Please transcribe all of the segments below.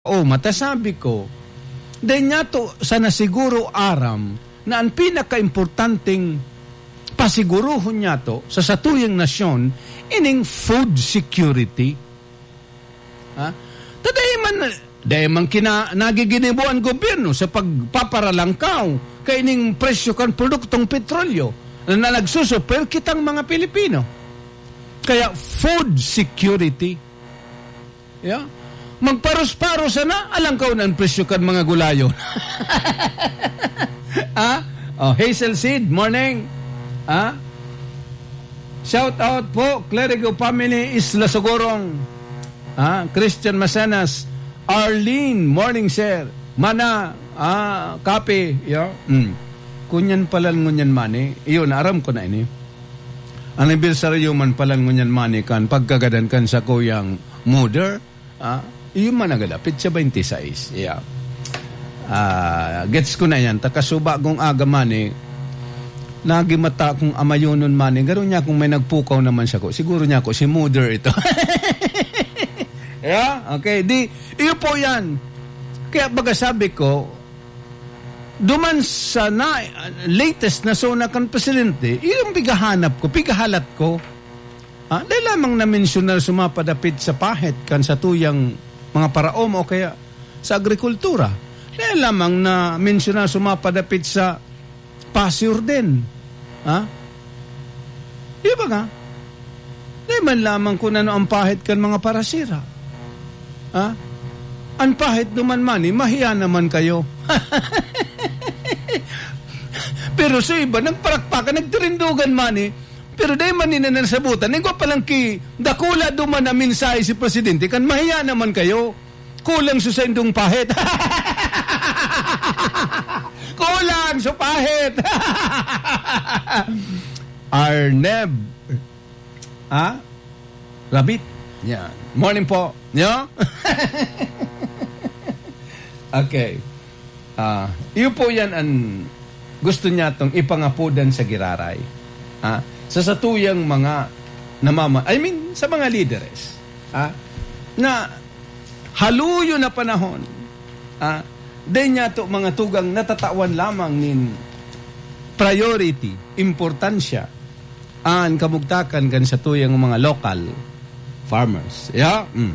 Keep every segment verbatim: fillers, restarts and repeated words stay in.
O matasabi ko, dahil niya to sana siguro aram na ang pinaka-importanting pasiguruhon niya to sa satuyang nasyon ining food security. Ha? Taday man, dahil man kina, nagiginibuan gobyerno sa pagpaparalangkaw kay ining presyo kan produktong petrolyo na nagsusuper kitang mga Pilipino. Kaya food security. Yeah? Magparos-paros na, alang ka ng presyo kan mga gulayo. Ah? Oh, Hazel Seed, morning. Ah? Shout out po, Clerigo Family, Isla Sogorong. Ah? Christian Masanas, Arlene, morning sir. Mana, ah, copy. Yeah? Mm. Kunyan palan ngunyan mani, iyon, aram ko na ini. Ang anniversary man palan ngunyan mani kan, pagkagadan kan sa kuyang mother, ah, iyon man nagalapit siya twenty-six. Yeah. Uh, gets ko na yan. Takasuba kong aga mani, nagimata kong amayonon mani, garo niya kung may nagpukaw naman siya ko. Siguro niya ko, si mother ito. Yeah? Okay. Di, iyo po yan. Kaya baga sabi ko, duman sa na, latest na sona kan presidente, yung bigahanap ko, bigahalat ko, ah, dahil lamang na-mention na sumapadapit sa pahit kan sa tuyang mga paraom o kaya sa agrikultura. Dahil lamang na mention na sumapadapit sa pasture din. Ha? Di ba nga? Dahil man lamang kung ano ang pahit kan mga parasira. Ha? Ang pahit duman man, eh, mahiya naman kayo. Pero sa iba, nagparakpakan, nagtirindugan man eh, pero dahil man ninanasabutan, nagwa palang ki, dakula duman na mensahe si Presidente, kan mahiya naman kayo, kulang sa sendong pahit. Kulang sa pahit. Arneb. Ha? Rabbit. Yan. Morning po. Yo? Okay. Ah, uh, iyo po yan ang gusto niya tong ipangapudan sa giraray. Ha? Sa satuyang mga namama, I mean, sa mga leaders, ha? Na haluyo na panahon, ha? Dahil niya to mga tugang natatawan lamang nin priority, importansya, ang kamugtakan kan sa tuyang mga local farmers. Yeah? Mm.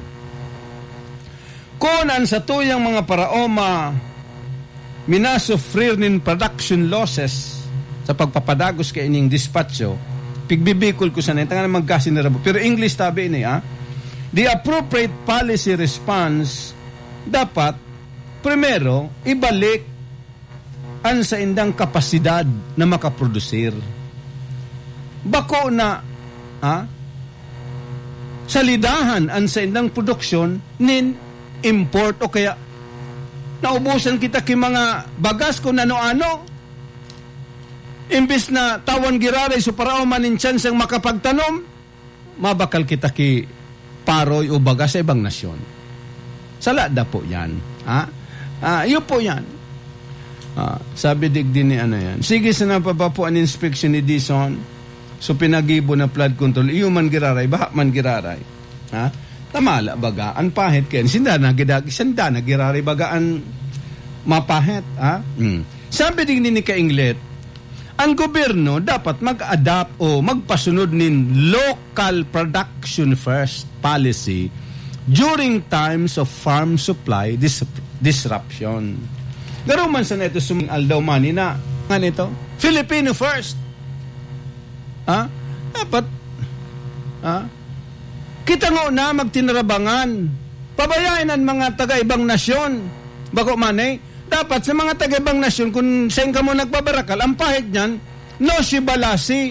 Kung ang sa tuyang mga paraoma minasufrir nin production losses sa pagpapadagos kay ining dispatcho, pigbibikol ko sa na, tangan na magkasinarabo. Pero English tabi ni, ah, the appropriate policy response dapat, primero, ibalik ang sa indang kapasidad na makaprodusir. Bako na, ah, salidahan ang sa indang produksyon nin import o kaya naubusan kita ki mga bagas kung ano-ano. Imbis na tawan giraray so para umanin chansang makapagtanom, mabakal kita ki paroy o baga sa ibang nasyon. Salada po yan. Ha? Ah, yun po yan. Ah, sabi digdi ni ano yan. Sige sa napaba po ang inspection ni Dison, so pinagibo na flood control, iyo man giraray, baha man giraray. Ha? Tamala baga, ang pahit kayo. Sinda na gidag, sinda na giraray baga ang mapahit. Ha? Hmm. Sabi digdi ni Kainglet, ang gobyerno dapat mag-adapt o magpasunod nin local production first policy during times of farm supply dis- disruption. Garo man sa neto suming aldaw mani na nga nito, Filipino first. Ha? Dapat ha? Kita ngo na magtinarabangan. Pabayain ang mga taga-ibang nasyon. Bako manay, dapat sa mga taga-ibang nasyon, kung saan ka mo nagbabarakal, ang pahit niyan, no si balasi.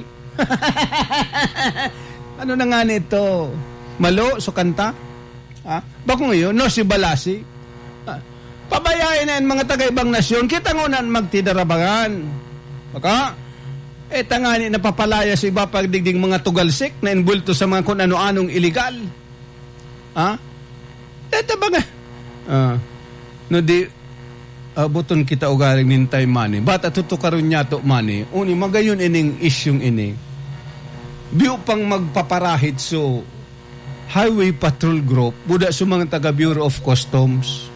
Ano na nga nito? Malo, so kanta? Ha? Bako ngayon, no si balasi. Ha? Pabayain na ang mga taga-ibang nasyon, kita ngo na magtidarabangan. Baka, eh tangani napapalaya sa iba pagdigding mga tugalsik na inbulto sa mga kung ano-anong illegal. Ha? Eto ba nga? Ah, no di, Uh, buton kita ugaling nintay mani. Bata tutukaron niya to mani. Uni, magayon ining isyong ini. Biyo pang magpaparahit so Highway Patrol Group, buda sa mga taga Bureau of Customs.